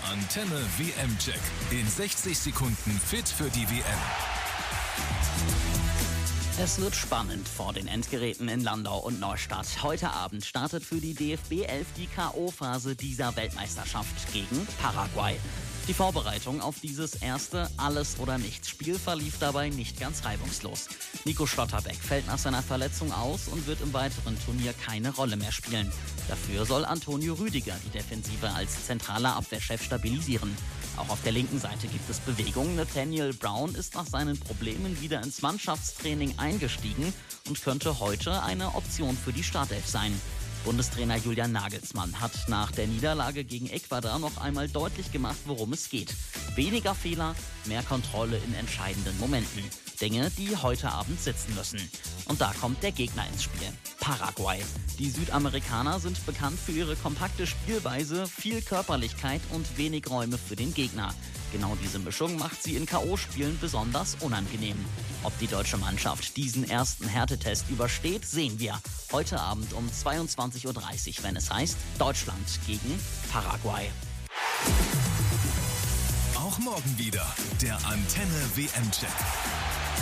Antenne WM-Check. In 60 Sekunden fit für die WM. Es wird spannend vor den Endgeräten in Landau und Neustadt. Heute Abend startet für die DFB 11 die K.O.-Phase dieser Weltmeisterschaft gegen Paraguay. Die Vorbereitung auf dieses erste Alles-oder-Nichts-Spiel verlief dabei nicht ganz reibungslos. Nico Schlotterbeck fällt nach seiner Verletzung aus und wird im weiteren Turnier keine Rolle mehr spielen. Dafür soll Antonio Rüdiger die Defensive als zentraler Abwehrchef stabilisieren. Auch auf der linken Seite gibt es Bewegung. Nathaniel Brown ist nach seinen Problemen wieder ins Mannschaftstraining eingestiegen und könnte heute eine Option für die Startelf sein. Bundestrainer Julian Nagelsmann hat nach der Niederlage gegen Ecuador noch einmal deutlich gemacht, worum es geht. Weniger Fehler, mehr Kontrolle in entscheidenden Momenten. Dinge, die heute Abend sitzen müssen. Und da kommt der Gegner ins Spiel. Paraguay. Die Südamerikaner sind bekannt für ihre kompakte Spielweise, viel Körperlichkeit und wenig Räume für den Gegner. Genau diese Mischung macht sie in K.O.-Spielen besonders unangenehm. Ob die deutsche Mannschaft diesen ersten Härtetest übersteht, sehen wir. Heute Abend um 22:30 Uhr, wenn es heißt Deutschland gegen Paraguay. Auch morgen wieder der Antenne WM-Check.